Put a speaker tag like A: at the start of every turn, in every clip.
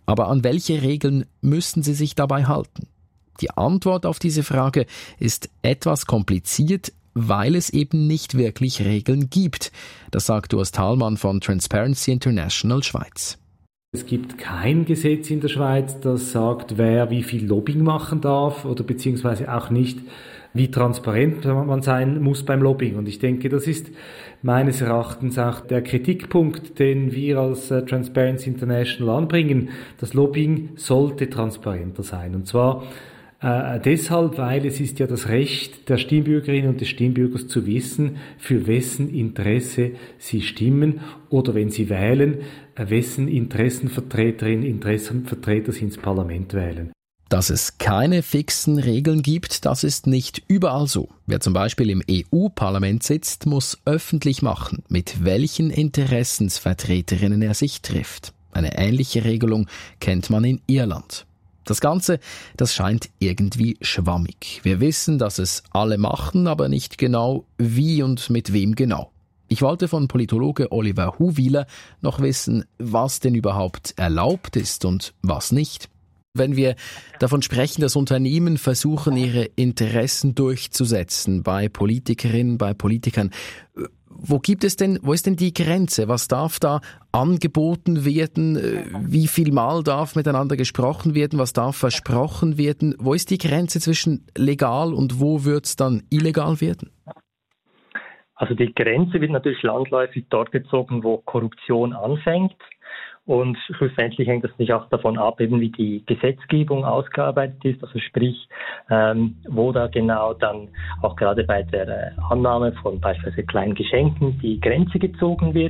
A: Aber an welche Regeln müssen sie sich dabei halten? Die Antwort auf diese Frage ist etwas kompliziert, weil es eben nicht wirklich Regeln gibt. Das sagt Urs Thalmann von Transparency International Schweiz.
B: Es gibt kein Gesetz in der Schweiz, das sagt, wer wie viel Lobbying machen darf oder beziehungsweise auch nicht, wie transparent man sein muss beim Lobbying. Und ich denke, das ist meines Erachtens auch der Kritikpunkt, den wir als Transparency International anbringen. Das Lobbying sollte transparenter sein. Und zwar deshalb, weil es ist ja das Recht der Stimmbürgerinnen und des Stimmbürgers zu wissen, für wessen Interesse sie stimmen oder wenn sie wählen, wessen Interessenvertreterinnen, Interessenvertreter sie ins Parlament wählen.
A: Dass es keine fixen Regeln gibt, das ist nicht überall so. Wer zum Beispiel im EU-Parlament sitzt, muss öffentlich machen, mit welchen Interessensvertreterinnen er sich trifft. Eine ähnliche Regelung kennt man in Irland. Das Ganze, das scheint irgendwie schwammig. Wir wissen, dass es alle machen, aber nicht genau wie und mit wem genau. Ich wollte von Politologe Oliver Huwiler noch wissen, was denn überhaupt erlaubt ist und was nicht. Wenn wir davon sprechen, dass Unternehmen versuchen, ihre Interessen durchzusetzen bei Politikerinnen, bei Politikern, wo ist denn die Grenze? Was darf da angeboten werden? Wie viel Mal darf miteinander gesprochen werden? Was darf versprochen werden? Wo ist die Grenze zwischen legal und wo wird es dann illegal werden?
C: Also die Grenze wird natürlich landläufig dort gezogen, wo Korruption anfängt. Und schlussendlich hängt das natürlich auch davon ab, eben wie die Gesetzgebung ausgearbeitet ist, also sprich, wo da genau dann auch gerade bei der Annahme von beispielsweise kleinen Geschenken die Grenze gezogen wird.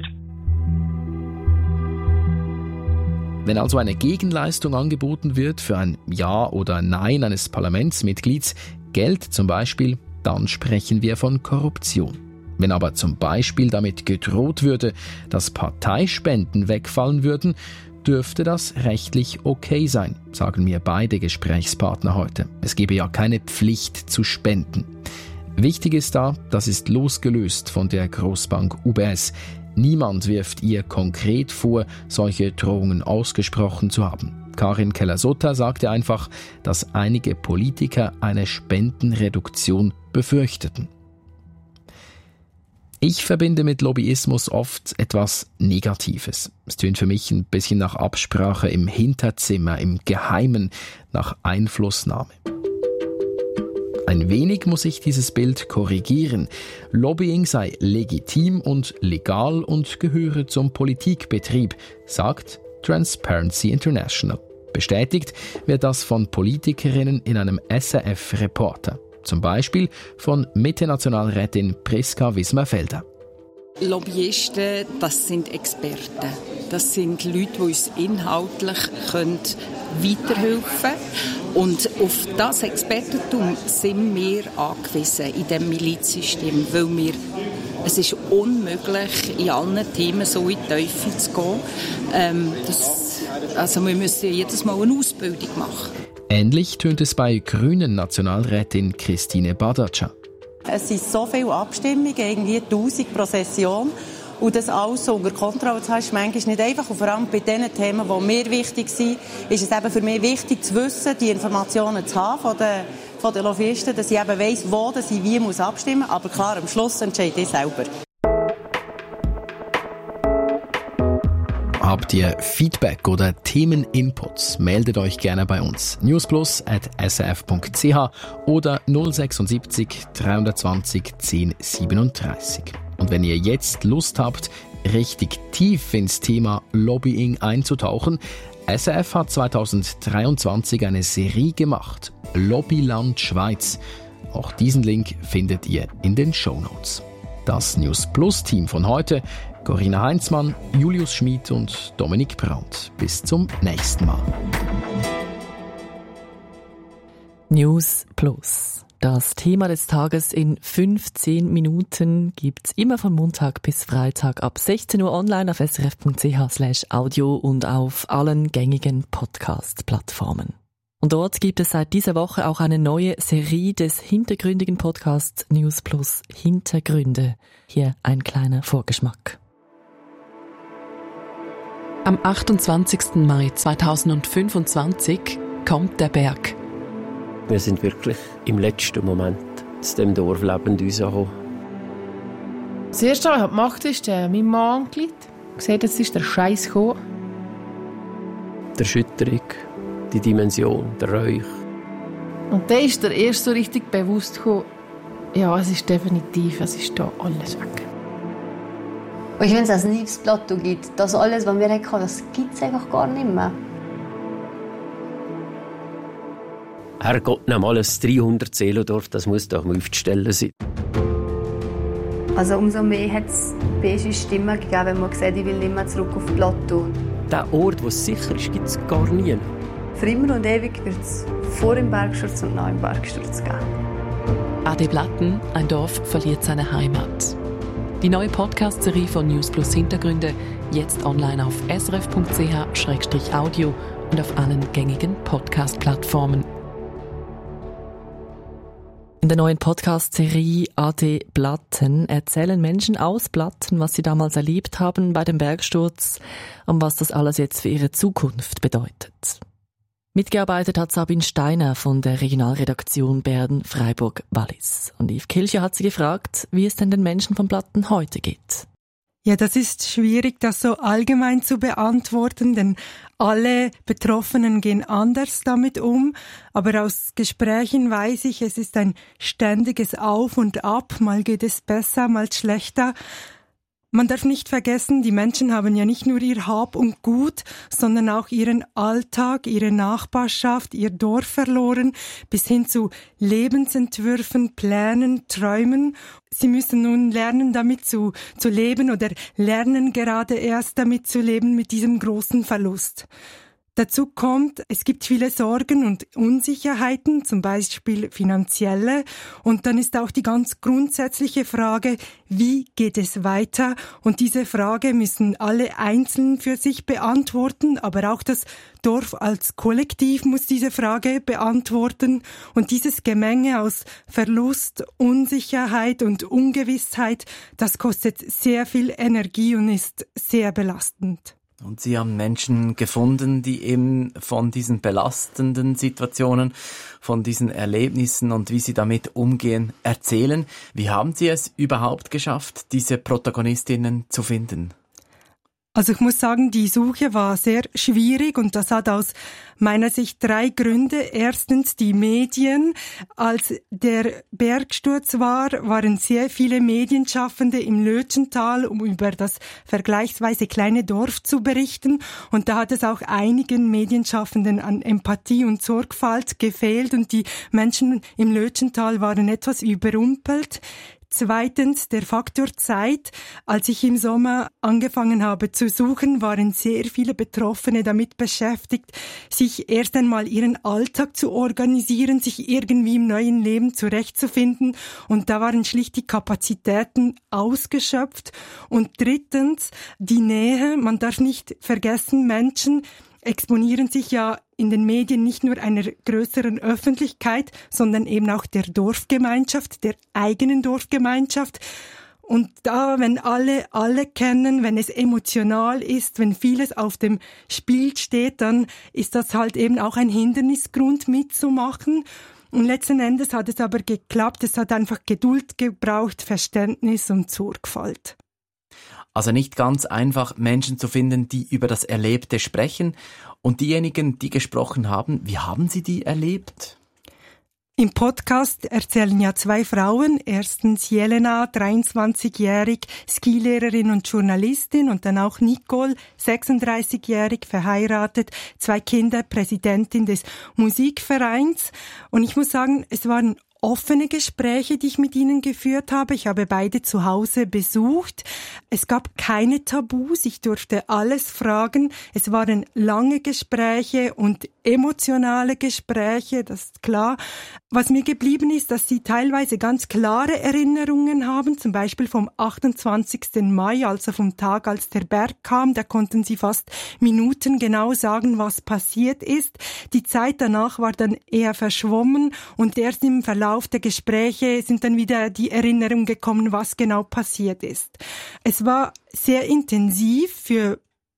A: Wenn also eine Gegenleistung angeboten wird für ein Ja oder Nein eines Parlamentsmitglieds, Geld zum Beispiel, dann sprechen wir von Korruption. Wenn aber zum Beispiel damit gedroht würde, dass Parteispenden wegfallen würden, dürfte das rechtlich okay sein, sagen mir beide Gesprächspartner heute. Es gebe ja keine Pflicht zu spenden. Wichtig ist da, das ist losgelöst von der Großbank UBS. Niemand wirft ihr konkret vor, solche Drohungen ausgesprochen zu haben. Karin Keller-Sutter sagte einfach, dass einige Politiker eine Spendenreduktion befürchteten. Ich verbinde mit Lobbyismus oft etwas Negatives. Es tönt für mich ein bisschen nach Absprache im Hinterzimmer, im Geheimen, nach Einflussnahme. Ein wenig muss ich dieses Bild korrigieren. Lobbying sei legitim und legal und gehöre zum Politikbetrieb, sagt Transparency International. Bestätigt wird das von Politikerinnen in einem SRF-Reporter. Zum Beispiel von Mitte-Nationalrätin Priska Wismar-Felder.
D: Lobbyisten, das sind Experten. Das sind Leute, die uns inhaltlich weiterhelfen können. Und auf das Expertentum sind wir angewiesen in diesem Milizsystem, weil es ist unmöglich, in allen Themen so in die Tiefe zu gehen. Wir müssen jedes Mal eine Ausbildung machen.
A: Ähnlich tönt es bei Grünen Nationalrätin Christine Badatscha.
E: Es sind so viele Abstimmungen, irgendwie 1000 pro Session. Und das alles unter Kontrolle zu haben, ist manchmal nicht einfach. Und vor allem bei den Themen, die mir wichtig sind, ist es eben für mich wichtig zu wissen, die Informationen zu haben von den Lobbyisten, dass ich eben weiss, wo ich wie abstimmen muss. Aber klar, am Schluss entscheide ich selber.
A: Habt ihr Feedback oder Themeninputs? Meldet euch gerne bei uns. newsplus@srf.ch oder 076 320 1037. Und wenn ihr jetzt Lust habt, richtig tief ins Thema Lobbying einzutauchen, SRF hat 2023 eine Serie gemacht. Lobbyland Schweiz. Auch diesen Link findet ihr in den Shownotes. Das News Plus Team von heute: Corinna Heinzmann, Julius Schmid und Dominik Brandt. Bis zum nächsten Mal.
F: News Plus. Das Thema des Tages in 15 Minuten gibt's immer von Montag bis Freitag ab 16 Uhr online auf srf.ch/audio und auf allen gängigen Podcast-Plattformen. Und dort gibt es seit dieser Woche auch eine neue Serie des hintergründigen Podcasts News Plus Hintergründe. Hier ein kleiner Vorgeschmack. Am 28. Mai 2025 kommt der Berg.
G: Wir sind wirklich im letzten Moment zu diesem Dorf lebend rausgekommen.
H: Das Erste, was ich gemacht habe, ist mein Mann angerufen. Gesagt, jetzt ist der Scheiß gekommen.
G: Die Erschütterung, die Dimension, der Räuch.
H: Und dann ist der erst so richtig bewusst gekommen, ja, es ist definitiv, es ist da alles weg.
I: Und wenn es ein neues Plateau gibt, das alles, was wir hatten, das gibt es einfach gar nicht mehr.
G: Herrgott, nochmal ein 300-Seelendorf, das muss doch mal aufzustellen sein.
I: Also umso mehr hat es beige Stimmen gegeben, wenn man gesagt, ich will nicht mehr zurück auf das Plateau.
G: Der Ort, wo es sicher ist, gibt es gar nie.
I: Für immer und ewig wird es vor dem Bergsturz und nach dem Bergsturz geben.
F: Ade Blatten, ein Dorf verliert seine Heimat. Die neue Podcast-Serie von News Plus Hintergründe, jetzt online auf srf.ch/audio und auf allen gängigen Podcast-Plattformen. In der neuen Podcast-Serie Ade Blatten erzählen Menschen aus Blatten, was sie damals erlebt haben bei dem Bergsturz und was das alles jetzt für ihre Zukunft bedeutet. Mitgearbeitet hat Sabine Steiner von der Regionalredaktion Berden-Freiburg-Wallis. Und Yves Kilcher hat sie gefragt, wie es denn den Menschen von Blatten heute geht.
J: Ja, das ist schwierig, das so allgemein zu beantworten, denn alle Betroffenen gehen anders damit um. Aber aus Gesprächen weiß ich, es ist ein ständiges Auf und Ab. Mal geht es besser, mal schlechter. Man darf nicht vergessen, die Menschen haben ja nicht nur ihr Hab und Gut, sondern auch ihren Alltag, ihre Nachbarschaft, ihr Dorf verloren, bis hin zu Lebensentwürfen, Plänen, Träumen. Sie müssen nun lernen, damit zu leben oder lernen gerade erst damit zu leben mit diesem großen Verlust. Dazu kommt, es gibt viele Sorgen und Unsicherheiten, zum Beispiel finanzielle. Und dann ist auch die ganz grundsätzliche Frage, wie geht es weiter? Und diese Frage müssen alle einzeln für sich beantworten, aber auch das Dorf als Kollektiv muss diese Frage beantworten. Und dieses Gemenge aus Verlust, Unsicherheit und Ungewissheit, das kostet sehr viel Energie und ist sehr belastend.
K: Und Sie haben Menschen gefunden, die eben von diesen belastenden Situationen, von diesen Erlebnissen und wie sie damit umgehen, erzählen. Wie haben Sie es überhaupt geschafft, diese Protagonistinnen zu finden?
J: Also ich muss sagen, die Suche war sehr schwierig und das hat aus meiner Sicht 3 Gründe. Erstens die Medien. Als der Bergsturz war, waren sehr viele Medienschaffende im Lötschental, um über das vergleichsweise kleine Dorf zu berichten. Und da hat es auch einigen Medienschaffenden an Empathie und Sorgfalt gefehlt und die Menschen im Lötschental waren etwas überrumpelt. Zweitens der Faktor Zeit. Als ich im Sommer angefangen habe zu suchen, waren sehr viele Betroffene damit beschäftigt, sich erst einmal ihren Alltag zu organisieren, sich irgendwie im neuen Leben zurechtzufinden. Und da waren schlicht die Kapazitäten ausgeschöpft. Und drittens die Nähe. Man darf nicht vergessen, Menschen exponieren sich ja in den Medien nicht nur einer größeren Öffentlichkeit, sondern eben auch der Dorfgemeinschaft, der eigenen Dorfgemeinschaft. Und da, wenn alle kennen, wenn es emotional ist, wenn vieles auf dem Spiel steht, dann ist das halt eben auch ein Hindernisgrund mitzumachen. Und letzten Endes hat es aber geklappt. Es hat einfach Geduld gebraucht, Verständnis und Sorgfalt.
K: Also nicht ganz einfach, Menschen zu finden, die über das Erlebte sprechen. Und diejenigen, die gesprochen haben, wie haben Sie die erlebt?
J: Im Podcast erzählen ja 2 Frauen. Erstens Jelena, 23-jährig, Skilehrerin und Journalistin. Und dann auch Nicole, 36-jährig, verheiratet, 2 Kinder, Präsidentin des Musikvereins. Und ich muss sagen, es waren offene Gespräche, die ich mit ihnen geführt habe. Ich habe beide zu Hause besucht. Es gab keine Tabus. Ich durfte alles fragen. Es waren lange Gespräche und emotionale Gespräche, das ist klar. Was mir geblieben ist, dass sie teilweise ganz klare Erinnerungen haben, zum Beispiel vom 28. Mai, also vom Tag, als der Berg kam. Da konnten sie fast minutengenau sagen, was passiert ist. Die Zeit danach war dann eher verschwommen und erst im Verlauf der Gespräche sind dann wieder die Erinnerungen gekommen, was genau passiert ist. Es war sehr intensiv für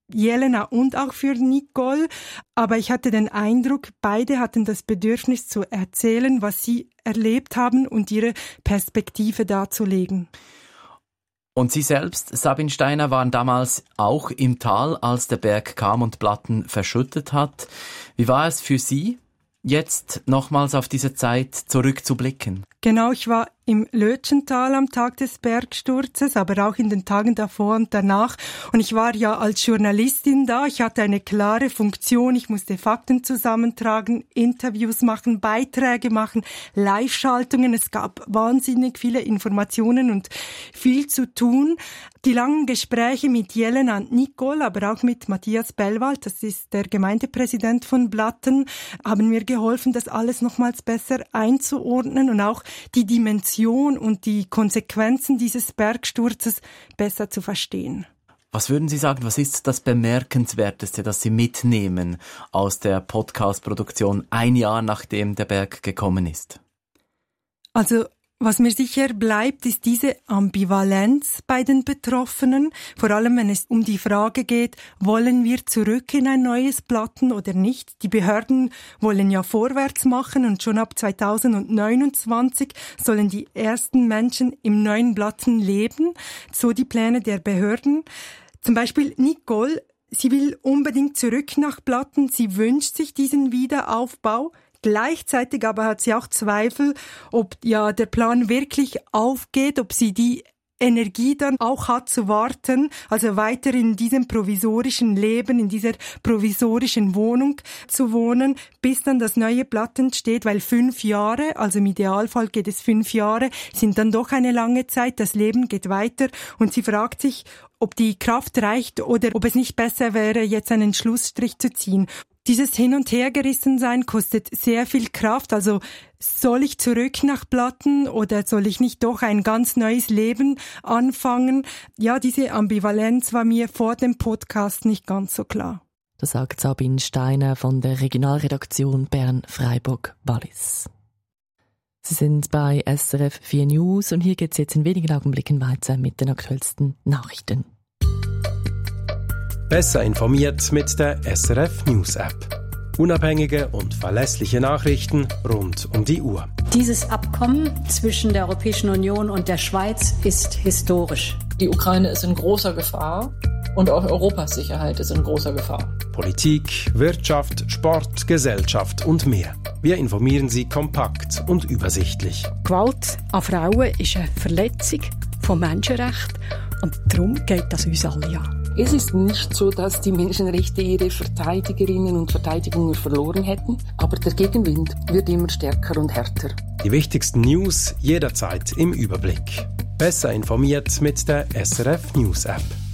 J: Jelena und auch für Nicole. Aber ich hatte den Eindruck, beide hatten das Bedürfnis zu erzählen, was sie erlebt haben und ihre Perspektive darzulegen.
K: Und Sie selbst, Sabine Steiner, waren damals auch im Tal, als der Berg kam und Blatten verschüttet hat. Wie war es für Sie, jetzt nochmals auf diese Zeit zurückzublicken?
J: Genau, ich war im Lötschental am Tag des Bergsturzes, aber auch in den Tagen davor und danach. Und ich war ja als Journalistin da. Ich hatte eine klare Funktion. Ich musste Fakten zusammentragen, Interviews machen, Beiträge machen, Live-Schaltungen. Es gab wahnsinnig viele Informationen und viel zu tun. Die langen Gespräche mit Jelena und Nicole, aber auch mit Matthias Bellwald, das ist der Gemeindepräsident von Blatten, haben mir geholfen, das alles nochmals besser einzuordnen und auch die Dimension und die Konsequenzen dieses Bergsturzes besser zu verstehen.
K: Was würden Sie sagen, was ist das Bemerkenswerteste, das Sie mitnehmen aus der Podcast-Produktion ein Jahr nachdem der Berg gekommen ist?
J: Also was mir sicher bleibt, ist diese Ambivalenz bei den Betroffenen, vor allem wenn es um die Frage geht, wollen wir zurück in ein neues Blatten oder nicht? Die Behörden wollen ja vorwärts machen und schon ab 2029 sollen die ersten Menschen im neuen Blatten leben, so die Pläne der Behörden. Zum Beispiel Nicole, sie will unbedingt zurück nach Blatten, sie wünscht sich diesen Wiederaufbau. Gleichzeitig aber hat sie auch Zweifel, ob ja der Plan wirklich aufgeht, ob sie die Energie dann auch hat zu warten, also weiter in diesem provisorischen Leben, in dieser provisorischen Wohnung zu wohnen, bis dann das neue Blatt entsteht, weil 5 Jahre, also im Idealfall geht es 5 Jahre, sind dann doch eine lange Zeit, das Leben geht weiter und sie fragt sich, ob die Kraft reicht oder ob es nicht besser wäre, jetzt einen Schlussstrich zu ziehen. Dieses Hin- und Hergerissensein kostet sehr viel Kraft. Also soll ich zurück nach Blatten oder soll ich nicht doch ein ganz neues Leben anfangen? Ja, diese Ambivalenz war mir vor dem Podcast nicht ganz so klar.
F: Das sagt Sabine Steiner von der Regionalredaktion Bern-Freiburg-Wallis. Sie sind bei SRF 4 News und hier geht es jetzt in wenigen Augenblicken weiter mit den aktuellsten Nachrichten.
L: Besser informiert mit der SRF News App. Unabhängige und verlässliche Nachrichten rund um die Uhr.
M: Dieses Abkommen zwischen der Europäischen Union und der Schweiz ist historisch.
N: Die Ukraine ist in großer Gefahr und auch Europas Sicherheit ist in großer Gefahr.
L: Politik, Wirtschaft, Sport, Gesellschaft und mehr. Wir informieren Sie kompakt und übersichtlich.
O: Gewalt an Frauen ist eine Verletzung von Menschenrechten und darum geht das uns alle an.
N: Es ist nicht so, dass die Menschenrechte ihre Verteidigerinnen und Verteidiger verloren hätten, aber der Gegenwind wird immer stärker und härter.
L: Die wichtigsten News jederzeit im Überblick. Besser informiert mit der SRF News App.